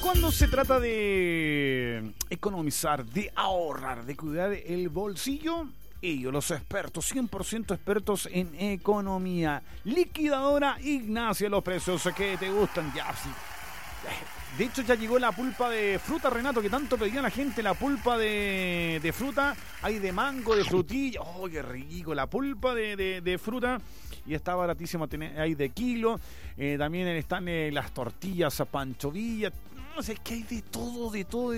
Cuando se trata de economizar, de ahorrar, de cuidar el bolsillo, ellos, los expertos, 100% expertos en economía. Liquidadora Ignacia, los precios que te gustan. Ya, sí. De hecho, ya llegó la pulpa de fruta, Renato, que tanto pedía la gente. La pulpa de fruta. Hay de mango, de frutilla. ¡Oh, qué rico! La pulpa de fruta. Y está baratísima. Hay de kilo. También están las tortillas, panchovillas. No sé, que hay de todo.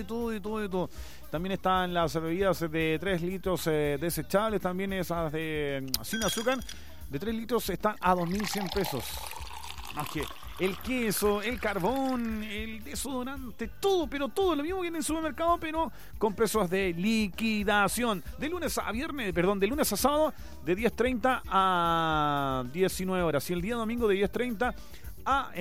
También están las bebidas de 3 litros desechables. También esas de sin azúcar. De 3 litros están a 2.100 pesos. Más que el queso, el carbón, el desodorante, todo, pero todo lo mismo que en el supermercado, pero con precios de liquidación. De lunes a sábado, de 10:30 a 19 horas. Y el día domingo de 10:30 a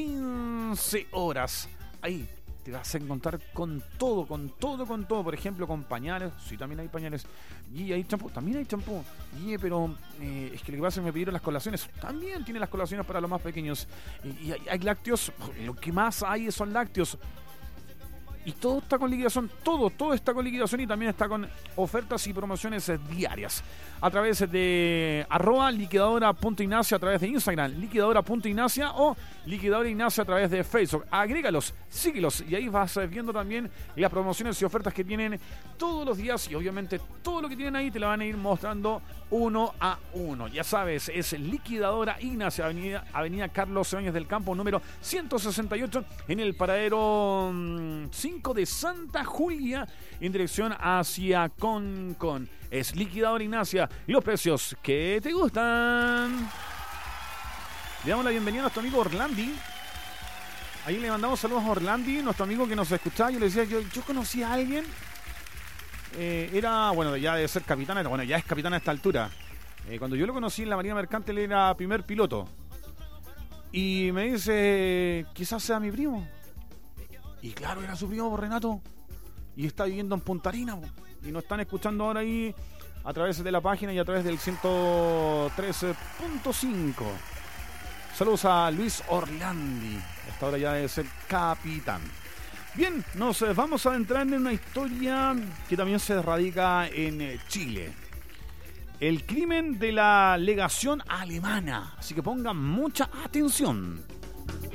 15 horas. Ahí te vas a encontrar con todo. Por ejemplo, con pañales. Sí, también hay pañales. Y hay champú. También hay champú. Pero es que lo que pasa es que me pidieron las colaciones. También tiene las colaciones para los más pequeños. Y hay lácteos. Lo que más hay son lácteos. Y todo está con liquidación. Todo está con liquidación. Y también está con ofertas y promociones diarias. A través de @liquidadora.ignacia, a través de Instagram, liquidadora.ignacia, o Liquidadora Ignacia a través de Facebook. Agrégalos, síguelos, y ahí vas viendo también las promociones y ofertas que tienen todos los días. Y obviamente todo lo que tienen ahí te lo van a ir mostrando uno a uno. Ya sabes, es Liquidadora Ignacia, Avenida Carlos Cebañez del Campo, número 168, en el paradero 5 de Santa Julia, en dirección hacia Concón. Es Liquidadora Ignacia, los precios que te gustan. Le damos la bienvenida a nuestro amigo Orlandi. Ahí le mandamos saludos a Orlandi, nuestro amigo que nos escuchaba. Yo le decía, yo conocí a alguien. Era, bueno, ya debe ser capitana. Bueno, ya es capitana a esta altura. Cuando yo lo conocí en la Marina Mercante, él era primer piloto. Y me dice, quizás sea mi primo. Y claro, era su primo, Renato. Y está viviendo en Punta Arenas. Y nos están escuchando ahora ahí a través de la página y a través del 103.5. Saludos a Luis Orlandi. Esta hora ya es el capitán. Bien, nos vamos a adentrar en una historia que también se radica en Chile. El crimen de la legación alemana. Así que pongan mucha atención.